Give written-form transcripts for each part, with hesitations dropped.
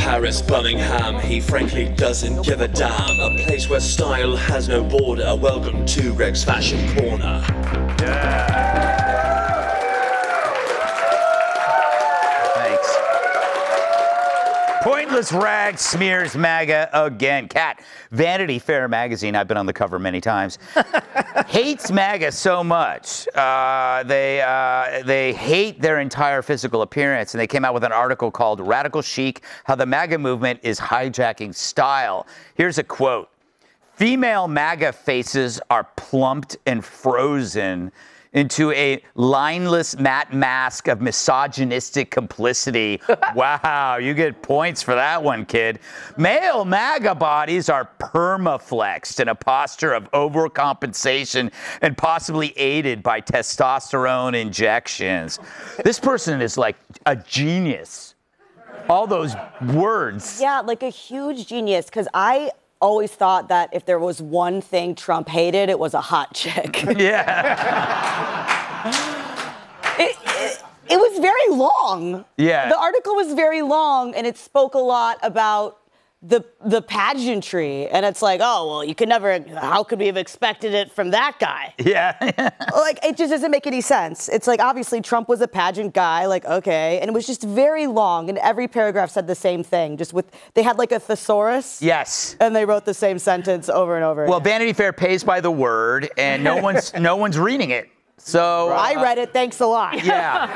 Paris, Birmingham, he frankly doesn't give a damn. A place where style has no border. Welcome to Greg's Fashion Corner. Thanks. Pointless rag smears MAGA again. Kat, Vanity Fair magazine, I've been on the cover many times, hates MAGA so much. They hate their entire physical appearance, and they came out with an article called Radical Chic, How the MAGA Movement is Hijacking Style. Here's a quote. Female MAGA faces are plumped and frozen into a lineless matte mask of misogynistic complicity. Wow, you get points for that one, kid. Male MAGA bodies are permaflexed in a posture of overcompensation and possibly aided by testosterone injections. This person is like a genius. All those words. Yeah, like a huge genius, because I always thought that if there was one thing Trump hated, it was a hot chick. Yeah. It was very long. Yeah. The article was very long, and it spoke a lot about the pageantry. And it's like, oh, well, you could never, how could we have expected it from that guy? Yeah. Like, it just doesn't make any sense. It's like, obviously, Trump was a pageant guy, like, okay. And it was just very long, and every paragraph said the same thing, just with, they had like a thesaurus. Yes. And they wrote the same sentence over and over Well, again. Vanity Fair pays by the word, and no one's reading it. So I read it, thanks a lot. Yeah.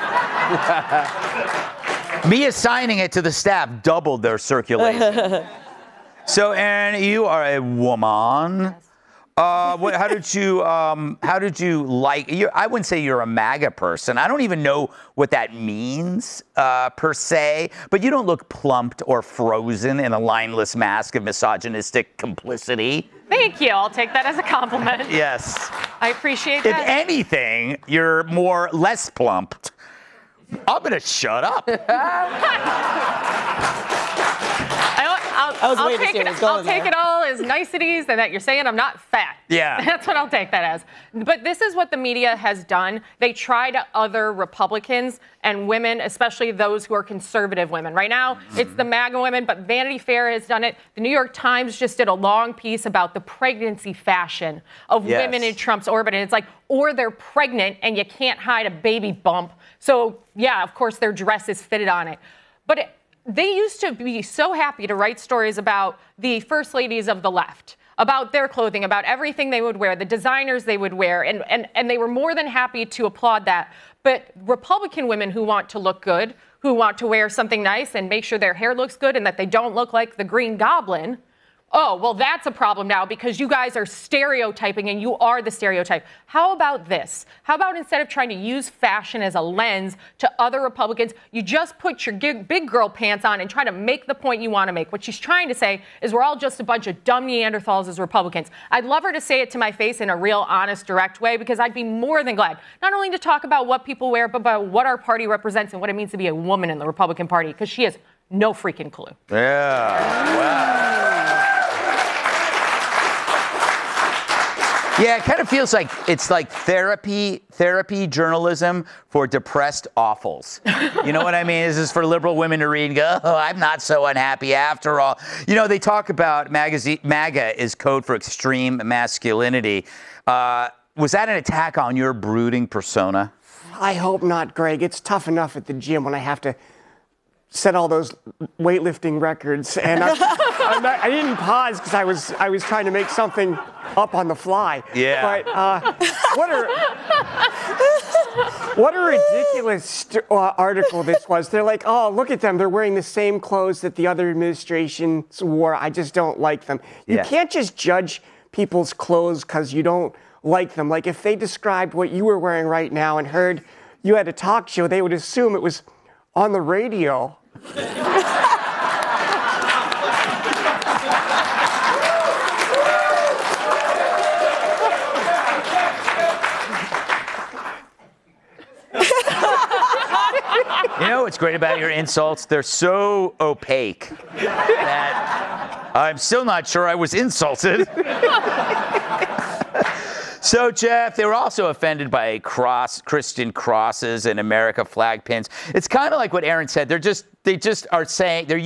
Me assigning it to the staff doubled their circulation. So, Erin, you are a woman. How did you like? I wouldn't say you're a MAGA person. I don't even know what that means per se. But you don't look plumped or frozen in a lineless mask of misogynistic complicity. Thank you. I'll take that as a compliment. Yes. I appreciate If that. anything, you're less plumped. I'm gonna shut up. I'll take it all as niceties and that you're saying I'm not fat. Yeah. That's what I'll take that as. But this is what the media has done. They try to other Republicans and women, especially those who are conservative women. Right now, it's the MAGA women, but Vanity Fair has done it. The New York Times just did a long piece about the pregnancy fashion of women in Trump's orbit. And it's like, or they're pregnant and you can't hide a baby bump. So, yeah, of course, their dress is fitted on it. But they used to be so happy to write stories about the first ladies of the left, about their clothing, about everything they would wear, the designers they would wear, and they were more than happy to applaud that. But Republican women who want to look good, who want to wear something nice and make sure their hair looks good and that they don't look like the Green Goblin, oh, well, that's a problem now because you guys are stereotyping and you are the stereotype. How about this? How about instead of trying to use fashion as a lens to other Republicans, you just put your big girl pants on and try to make the point you want to make. What she's trying to say is we're all just a bunch of dumb Neanderthals as Republicans. I'd love her to say it to my face in a real, honest, direct way because I'd be more than glad, not only to talk about what people wear, but about what our party represents and what it means to be a woman in the Republican Party because she has no freaking clue. Yeah. Wow. Yeah, it kind of feels like it's like therapy journalism for depressed awfuls. You know what I mean? This is for liberal women to read and go, oh, I'm not so unhappy after all. You know, they talk about MAGA is code for extreme masculinity. Was that an attack on your brooding persona? I hope not, Greg. It's tough enough at the gym when I have to set all those weightlifting records, and I didn't pause because I was trying to make something up on the fly. Yeah. But what a ridiculous article this was. They're like, oh, look at them. They're wearing the same clothes that the other administrations wore. I just don't like them. You can't just judge people's clothes because you don't like them. Like if they described what you were wearing right now and heard you had a talk show, they would assume it was on the radio. You know what's great about your insults? They're so opaque that I'm still not sure I was insulted. So, Jeff, they were also offended by Christian crosses and America flag pins. It's kind of like what Erin said. They just are saying they're